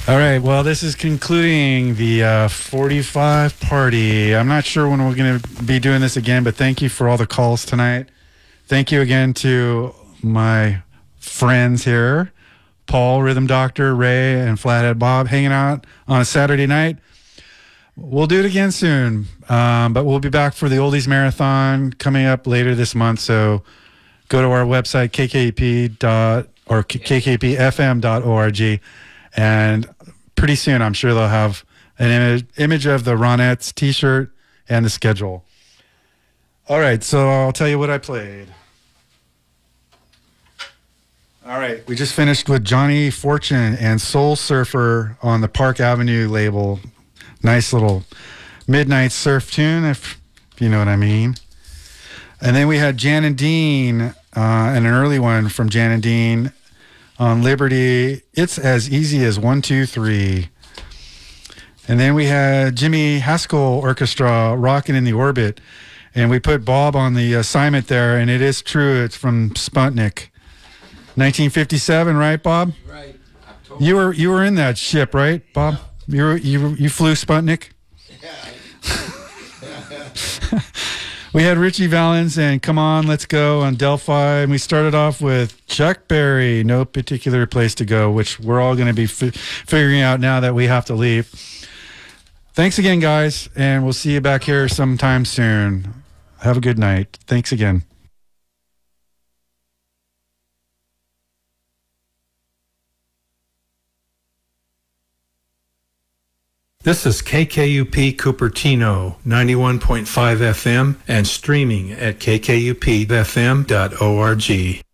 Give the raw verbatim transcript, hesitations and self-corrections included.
All right. Well, this is concluding the uh, forty-five party. I'm not sure when we're going to be doing this again, but thank you for all the calls tonight. Thank you again to my friends here, Paul, Rhythm Doctor, Ray, and Flathead Bob, hanging out on a Saturday night. We'll do it again soon, um, but we'll be back for the Oldies Marathon coming up later this month. So go to our website, k k p dot or k k p f m dot org, and pretty soon I'm sure they'll have an image, image of the Ronettes t-shirt and the schedule. All right, so I'll tell you what I played. All right, we just finished with Johnny Fortune and Soul Surfer on the Park Avenue label. Nice little midnight surf tune, if, if you know what I mean. And then we had Jan and Dean, uh, and an early one from Jan and Dean on Liberty. It's as easy as one, two, three. And then we had Jimmy Haskell Orchestra, Rockin' in the Orbit. And we put Bob on the assignment there, and it is true. It's from Sputnik. nineteen fifty-seven, right, Bob? Right. October. You were you were in that ship, right, Bob? Yeah. You were, you you flew Sputnik? Yeah. We had Richie Valens and Come On, Let's Go on Delphi, and we started off with Chuck Berry, No Particular Place to Go, which we're all going to be f- figuring out now that we have to leave. Thanks again, guys, and we'll see you back here sometime soon. Have a good night. Thanks again. This is K K U P Cupertino, ninety-one point five F M, and streaming at k k u p f m dot org.